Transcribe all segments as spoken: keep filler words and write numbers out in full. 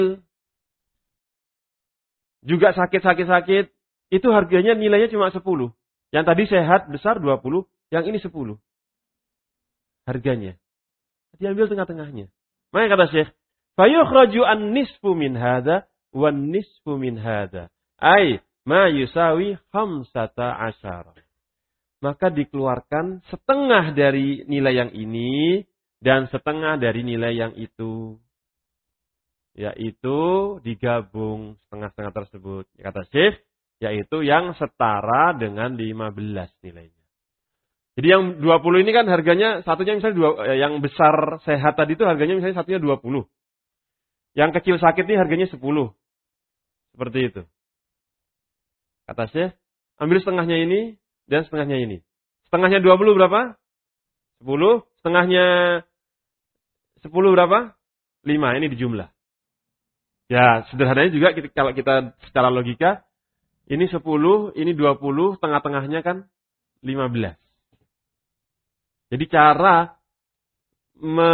juga sakit-sakit-sakit, itu harganya nilainya cuma sepuluh. Yang tadi sehat besar dua puluh, yang ini sepuluh. Harganya. Diambil tengah-tengahnya. Makanya kata Syekh, fayukhraju an-nisfu min hadza wan nisfu min hadza. Ai ma yusawi khamsata asyara. Maka dikeluarkan setengah dari nilai yang ini dan setengah dari nilai yang itu. Yaitu digabung setengah-setengah tersebut. Kata Syekh, yaitu yang setara dengan lima belas nilainya. Jadi yang dua puluh ini kan harganya, satunya misalnya dua, yang besar sehat tadi itu harganya misalnya satunya dua puluh. Yang kecil sakit ini harganya sepuluh. Seperti itu. Kata Syekh, ambil setengahnya ini dan setengahnya ini. Setengahnya dua puluh berapa? sepuluh. Setengahnya sepuluh berapa? lima. Ini dijumlah. Ya, sederhananya juga kita, kalau kita secara logika, ini sepuluh, ini dua puluh, tengah-tengahnya kan lima belas. Jadi cara me,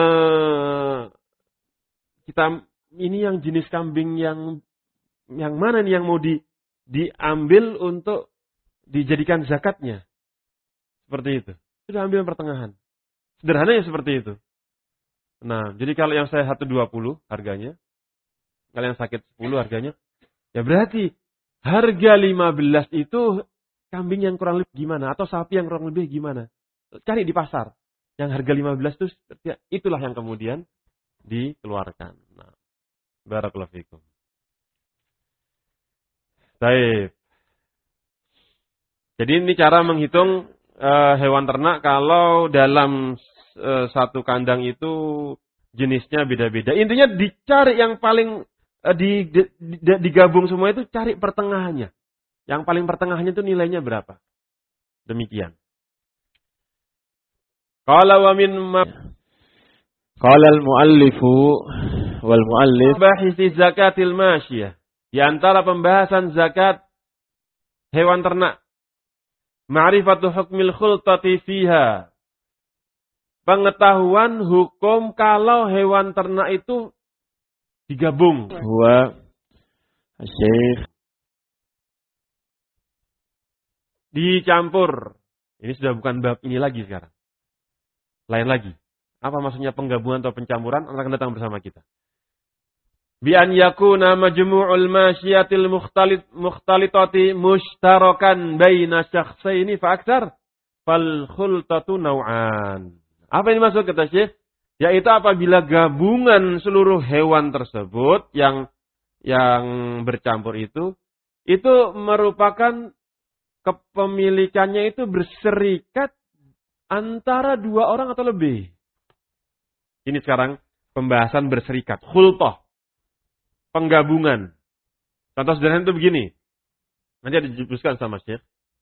kita ini yang jenis kambing yang yang mana nih yang mau di, diambil untuk dijadikan zakatnya. Seperti itu. Sudah ambil pertengahan. Sederhananya seperti itu. Nah, jadi kalau yang saya satu dua puluh harganya, kalau yang sakit sepuluh harganya, ya berarti harga lima belas itu kambing yang kurang lebih gimana? Atau sapi yang kurang lebih gimana? Cari di pasar. Yang harga lima belas itu, itulah yang kemudian dikeluarkan. Nah, barakallahu fikum. Baik. Jadi ini cara menghitung uh, hewan ternak kalau dalam uh, satu kandang itu jenisnya beda-beda. Intinya dicari yang paling uh, di, di, di, digabung semua itu cari pertengahannya. Yang paling pertengahannya itu nilainya berapa? Demikian. Qala wa min ma qala al-muallifu wal muallif bahisi zakatil masyiyah. Di antara pembahasan zakat hewan ternak. Ma'rifatu hukmil khultati fiha. Pengetahuan hukum kalau hewan ternak itu digabung. Wa Syekh dicampur. Ini sudah bukan bab ini lagi sekarang. Lain lagi. Apa maksudnya penggabungan atau pencampuran? Akan datang bersama kita. Bi an yakuna majmu'ul masyiatil mukhtalit mukhtalitati mushtarakan baina syakhsaini fa aktsar fal khultatu naw'an. Apa ini maksud kata Syekh? Yaitu apabila gabungan seluruh hewan tersebut yang yang bercampur itu itu merupakan kepemilikannya itu berserikat antara dua orang atau lebih. Ini sekarang pembahasan berserikat. Khultah. Penggabungan. Contoh sederhana itu begini. Nanti ada dijelaskan sama Syekh.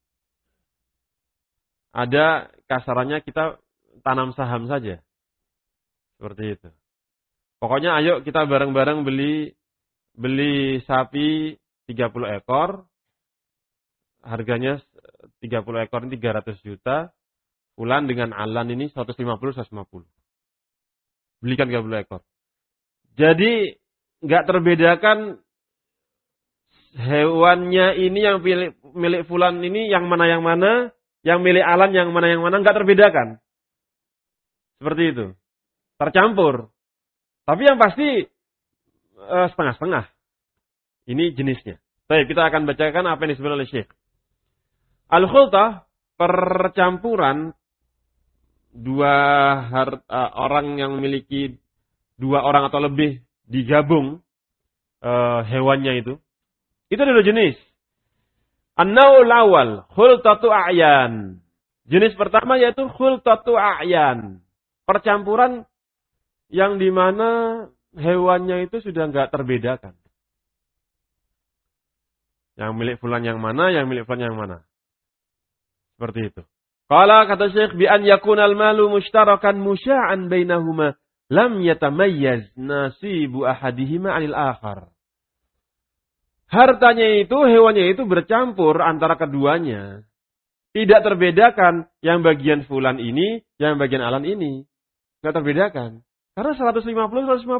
Ada kasarannya kita tanam saham saja. Seperti itu. Pokoknya ayo kita bareng-bareng beli beli sapi tiga puluh ekor. Harganya tiga puluh ekor ini tiga ratus juta. Fulan dengan Alan ini seratus lima puluh, seratus lima puluh. Belikan tiga puluh ekor. Jadi nggak terbedakan hewannya ini yang milik, milik Fulan ini yang mana yang mana, yang milik Alan yang mana yang mana, nggak terbedakan. Seperti itu. Tercampur. Tapi yang pasti eh, setengah-setengah. Ini jenisnya. Baik, kita akan bacakan apa yang disebut oleh Syekh. Al-khultah, percampuran dua har, uh, orang yang memiliki dua orang atau lebih digabung uh, hewannya itu. Itu ada dua jenis. An-naw'ul awal, khultatu a'yan. Jenis pertama yaitu khultatu a'yan. Percampuran yang dimana hewannya itu sudah enggak terbedakan. Yang milik fulan yang mana, yang milik fulan yang mana. Seperti itu. Qala kata Syekh bi an yakunal malu mushtarakan musya'an bainahuma lam yatamayyaz nasibu ahadihima 'anil akhar. Hartanya itu, hewannya itu bercampur antara keduanya. Tidak terbedakan yang bagian fulan ini, yang bagian Alan ini. Enggak terbedakan. Karena seratus lima puluh, seratus lima puluh